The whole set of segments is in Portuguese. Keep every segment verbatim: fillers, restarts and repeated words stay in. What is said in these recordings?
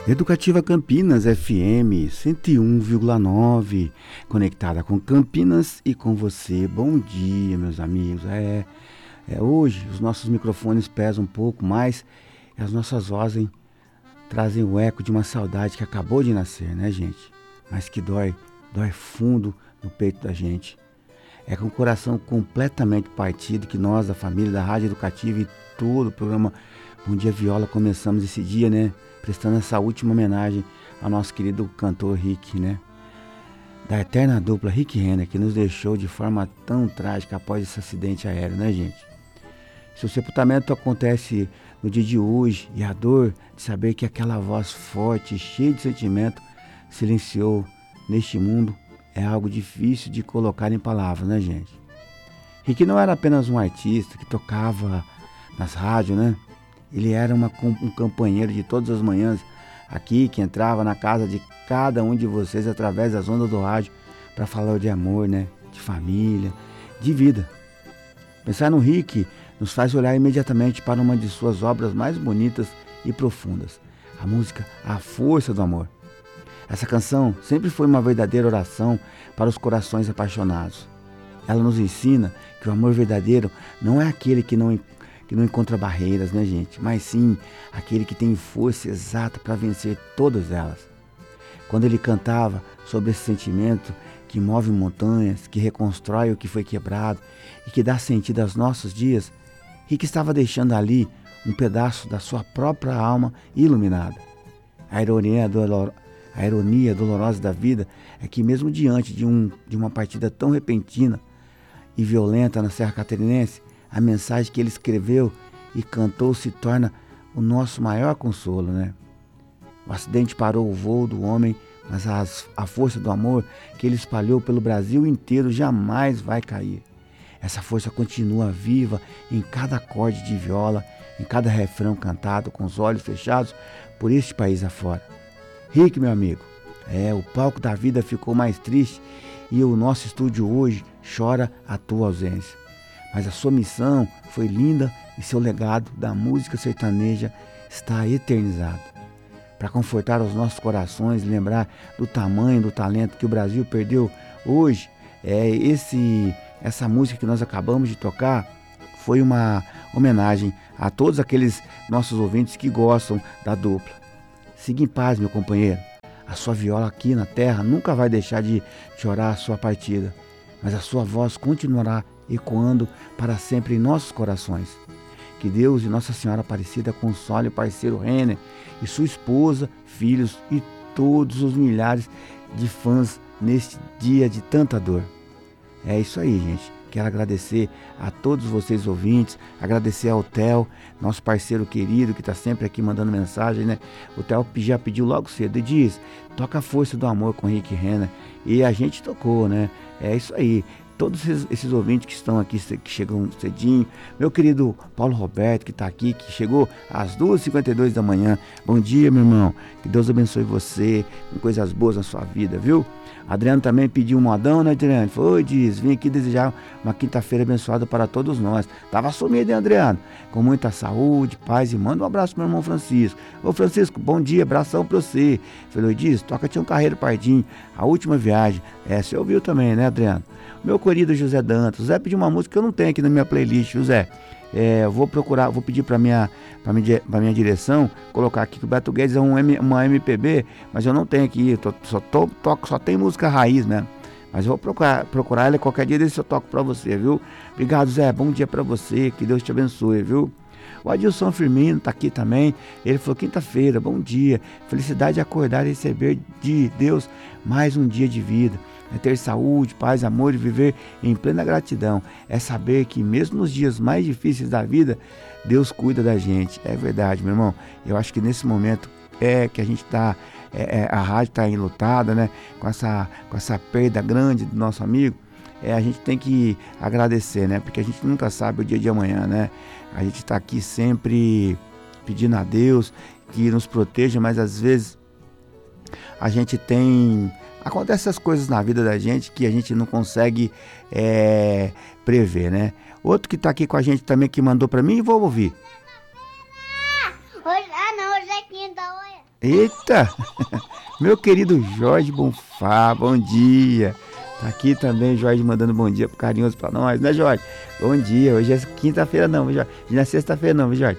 Educativa Campinas F M cento e um vírgula nove, conectada com Campinas e com você. Bom dia, meus amigos. É, é hoje os nossos microfones pesam um pouco mais e as nossas vozes trazem o eco de uma saudade que acabou de nascer, né, gente? Mas que dói, dói fundo no peito da gente. É com o coração completamente partido que nós, da família da Rádio Educativa e todo o programa Bom Dia Viola, começamos esse dia, né? Prestando essa última homenagem ao nosso querido cantor Rick, né? Da eterna dupla Rick Renner, que nos deixou de forma tão trágica após esse acidente aéreo, né, gente? Seu sepultamento acontece no dia de hoje e a dor de saber que aquela voz forte, cheia de sentimento, silenciou neste mundo é algo difícil de colocar em palavras, né, gente? Rick não era apenas um artista que tocava nas rádios, né? Ele era uma, um companheiro de todas as manhãs aqui, que entrava na casa de cada um de vocês através das ondas do rádio para falar de amor, né? De família, de vida. Pensar no Rick nos faz olhar imediatamente para uma de suas obras mais bonitas e profundas, a música A Força do Amor. Essa canção sempre foi uma verdadeira oração para os corações apaixonados. Ela nos ensina que o amor verdadeiro não é aquele que não que não encontra barreiras, né, gente? Mas sim aquele que tem força exata para vencer todas elas. Quando ele cantava sobre esse sentimento que move montanhas, que reconstrói o que foi quebrado e que dá sentido aos nossos dias, Rick estava deixando ali um pedaço da sua própria alma iluminada. A ironia, dolor, a ironia dolorosa da vida é que mesmo diante de, um, de uma partida tão repentina e violenta na Serra Catarinense, a mensagem que ele escreveu e cantou se torna o nosso maior consolo, né? O acidente parou o voo do homem, mas as, a força do amor que ele espalhou pelo Brasil inteiro jamais vai cair. Essa força continua viva em cada acorde de viola, em cada refrão cantado com os olhos fechados por este país afora. Rick, meu amigo, é, o palco da vida ficou mais triste e o nosso estúdio hoje chora a tua ausência. Mas a sua missão foi linda e seu legado da música sertaneja está eternizado. Para confortar os nossos corações e lembrar do tamanho do talento que o Brasil perdeu hoje, é esse, essa música que nós acabamos de tocar foi uma homenagem a todos aqueles nossos ouvintes que gostam da dupla. Siga em paz, meu companheiro. A sua viola aqui na terra nunca vai deixar de chorar a sua partida, mas a sua voz continuará ecoando para sempre em nossos corações. Que Deus e Nossa Senhora Aparecida console o parceiro Renner e sua esposa, filhos e todos os milhares de fãs neste dia de tanta dor. É isso aí, gente. Quero agradecer a todos vocês ouvintes, agradecer ao Theo, nosso parceiro querido que está sempre aqui mandando mensagem, né? O Theo já pediu logo cedo e diz, toca a Força do Amor com Rick Renner. E a gente tocou, né? É isso aí. Todos esses, esses ouvintes que estão aqui, que chegam cedinho, meu querido Paulo Roberto, que está aqui, que chegou às duas e cinquenta e dois da manhã. Bom dia, meu irmão. Que Deus abençoe você, com coisas boas na sua vida, viu? Adriano também pediu um modão, né, Adriano? Foi, diz, vim aqui desejar uma quinta-feira abençoada para todos nós. Tava sumido, hein, Adriano? Com muita saúde, paz e manda um abraço pro meu irmão Francisco. Ô, Francisco, bom dia, abração pra você. Falei, diz, toca Tião Carreiro Pardinho, a última viagem. É, você ouviu também, né, Adriano? Meu querido José Dantas, Zé pediu uma música que eu não tenho aqui na minha playlist, José. É, vou procurar, vou pedir para minha, para minha, para minha direção colocar aqui que o Beto Guedes é um M, uma M P B, mas eu não tenho aqui, tô, só tô, toco, só tem música raiz, né? Mas eu vou procurar, procurar ela qualquer dia desse eu toco para você, viu? Obrigado, Zé, bom dia para você, que Deus te abençoe, viu? O Adilson Firmino tá aqui também, ele falou, quinta-feira, bom dia, felicidade de acordar e receber de Deus mais um dia de vida. É ter saúde, paz, amor e viver em plena gratidão. É saber que mesmo nos dias mais difíceis da vida, Deus cuida da gente. É verdade, meu irmão. Eu acho que nesse momento é que a gente está, é, é, a rádio está enlutada, né? Com essa, com essa perda grande do nosso amigo. É, a gente tem que agradecer, né? Porque a gente nunca sabe o dia de amanhã, né? A gente está aqui sempre pedindo a Deus que nos proteja, mas às vezes a gente tem... Acontecem essas coisas na vida da gente que a gente não consegue é, prever, né? Outro que tá aqui com a gente também, que mandou pra mim, vou ouvir. Ah, hoje, ah não, hoje é quinta, olha. Eita! Meu querido Jorge Bonfá, bom dia. Tá aqui também Jorge mandando bom dia carinhoso pra nós, né, Jorge? Bom dia, hoje é quinta-feira não, viu, Jorge? Hoje não é sexta-feira não, viu, Jorge?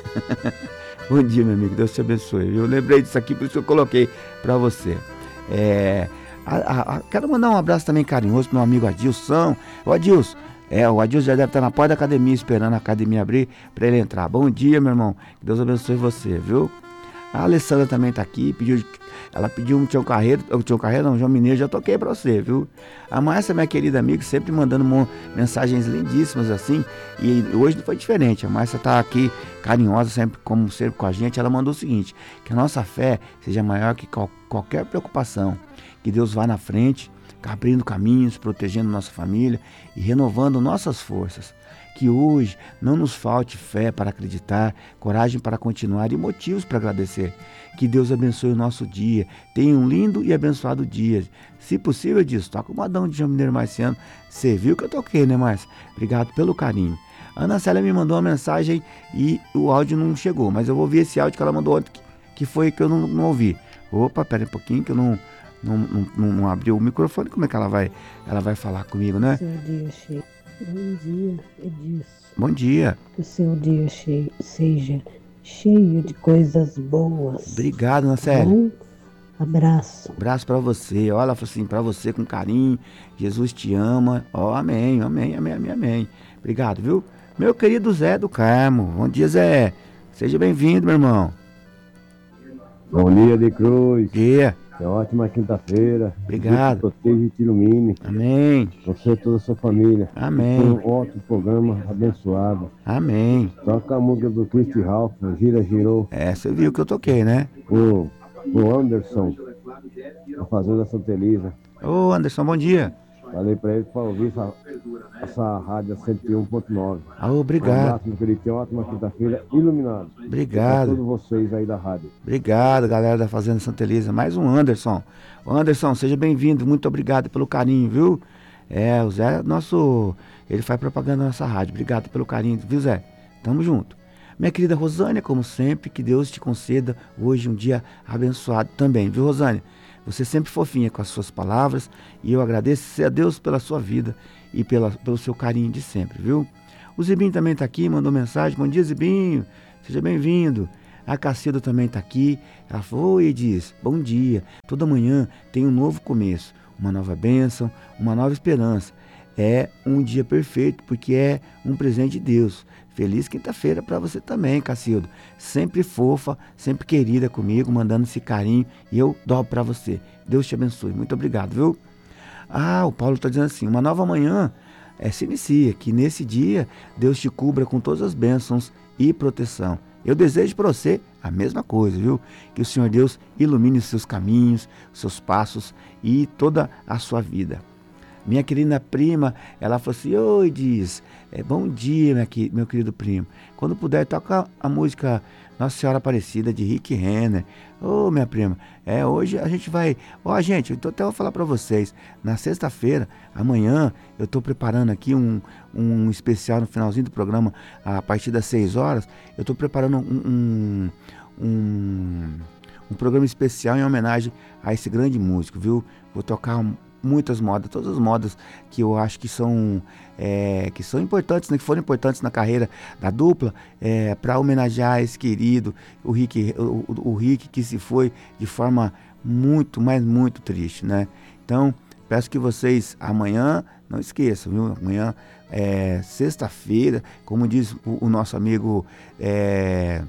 Bom dia, meu amigo, Deus te abençoe, viu? Eu lembrei disso aqui, por isso que eu coloquei pra você. É, a, a, a, quero mandar um abraço também carinhoso pro meu amigo Adilson. Ô Adilson, é, o Adilson já deve estar na porta da academia, esperando a academia abrir pra ele entrar. Bom dia, meu irmão, que Deus abençoe você, viu? A Alessandra também tá aqui, pediu, ela pediu um Tião Carreiro, o Tião Carreiro não, João Mineiro, já toquei pra você, viu? A Márcia, minha querida amiga, sempre mandando uma, mensagens lindíssimas assim, e hoje não foi diferente. A Márcia tá aqui carinhosa, sempre como sempre com a gente. Ela mandou o seguinte: que a nossa fé seja maior que qual, qualquer preocupação, que Deus vá na frente, abrindo caminhos, protegendo nossa família e renovando nossas forças. Que hoje não nos falte fé para acreditar, coragem para continuar e motivos para agradecer. Que Deus abençoe o nosso dia. Tenha um lindo e abençoado dia. Se possível, diz, toca o modão de João Mineiro Marciano. Você viu que eu toquei, né, Márcia? Obrigado pelo carinho. A Ana Célia me mandou uma mensagem e o áudio não chegou, mas eu vou ouvir esse áudio que ela mandou ontem, que foi que eu não, não ouvi. Opa, pera um pouquinho que eu não, não, não, não, não abri o microfone. Como é que ela vai, ela vai falar comigo, né? Seu dia cheio. Bom dia, Edilson. Bom dia. Que o seu dia cheio, seja cheio de coisas boas. Obrigado, Ana Célia. Um abraço. Abraço pra você. Olha, ela falou assim, pra você com carinho. Jesus te ama. Ó, oh, amém, amém, amém, amém, amém. Obrigado, viu? Meu querido Zé do Carmo. Bom dia, Zé. Seja bem-vindo, meu irmão. Bom dia, de Cruz. Bom dia. É ótima quinta-feira. Obrigado. Deus te proteja e te ilumine. Amém. Você e toda a sua família. Amém. Foi um ótimo programa, abençoado. Amém. Toca a música do Christy Ralph, Gira Girou. É, você viu que eu toquei, né? O, o Anderson, da Fazenda Santa Elisa. Ô, Anderson, bom dia. Falei pra ele para ouvir essa, essa rádio cento e um ponto nove. Ah, obrigado. Um abraço, meu querido. Tenha uma ótima quinta-feira iluminado. Obrigado. Para todos vocês aí da rádio. Obrigado, galera da Fazenda Santa Elisa. Mais um Anderson. O Anderson, seja bem-vindo. Muito obrigado pelo carinho, viu? É, o Zé, nosso... Ele faz propaganda na nossa rádio. Obrigado pelo carinho, viu, Zé? Tamo junto. Minha querida Rosânia, como sempre, que Deus te conceda hoje um dia abençoado também, viu, Rosânia? Você sempre fofinha com as suas palavras e eu agradeço a Deus pela sua vida e pela, pelo seu carinho de sempre, viu? O Zibinho também está aqui, mandou mensagem. Bom dia, Zibinho. Seja bem-vindo. A Cacilda também está aqui. Ela falou e diz, bom dia. Toda manhã tem um novo começo, uma nova bênção, uma nova esperança. É um dia perfeito porque é um presente de Deus. Feliz quinta-feira para você também, Cacildo. Sempre fofa, sempre querida comigo, mandando esse carinho e eu dobro para você. Deus te abençoe. Muito obrigado, viu? Ah, o Paulo está dizendo assim, uma nova manhã é, se inicia, que nesse dia Deus te cubra com todas as bênçãos e proteção. Eu desejo para você a mesma coisa, viu? Que o Senhor Deus ilumine os seus caminhos, os seus passos e toda a sua vida. Minha querida prima, ela falou assim, oi, diz, é, bom dia, minha, meu querido primo. Quando puder, toca a música Nossa Senhora Aparecida, de Rick Renner. Ô, oh, minha prima, é, hoje a gente vai... Ó, oh, gente, eu tô, até vou falar para vocês, na sexta-feira, amanhã, eu tô preparando aqui um, um especial no finalzinho do programa, a partir das seis horas, eu tô preparando um... um, um um programa especial em homenagem a esse grande músico, viu? Vou tocar um, muitas modas, todas as modas que eu acho que são, é, que são importantes, né, que foram importantes na carreira da dupla, é, para homenagear esse querido, o Rick, o, o Rick que se foi de forma muito, mas muito triste, né? Então, peço que vocês amanhã, não esqueçam, viu? Amanhã é sexta-feira, como diz o, o nosso amigo, é,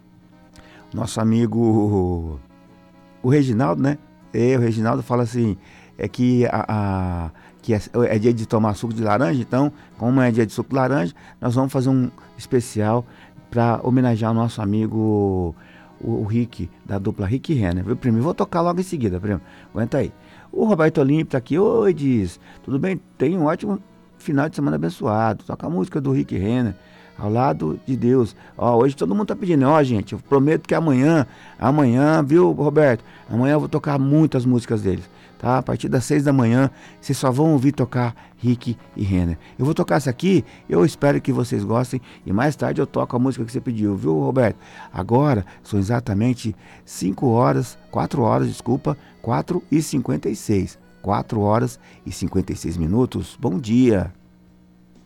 nosso amigo, o Reginaldo, né? É, o Reginaldo fala assim, é que, a, a, que é, é dia de tomar suco de laranja, então, como é dia de suco de laranja, nós vamos fazer um especial para homenagear o nosso amigo, o, o Rick, da dupla Rick Renner, viu, primo? Eu vou tocar logo em seguida, primo, aguenta aí. O Roberto Olímpio tá aqui, oi, diz, tudo bem? Tem um ótimo final de semana abençoado, toca a música do Rick Renner, ao lado de Deus. Ó, hoje todo mundo tá pedindo, ó, gente, eu prometo que amanhã, amanhã, viu, Roberto? Amanhã eu vou tocar muitas músicas deles. tá? A partir das seis da manhã, vocês só vão ouvir tocar Rick e Renner. Eu vou tocar essa aqui, eu espero que vocês gostem, e mais tarde eu toco a música que você pediu, viu, Roberto? Agora são exatamente cinco horas, quatro horas, desculpa, quatro e cinquenta e seis. quatro horas e cinquenta e seis minutos. Bom dia!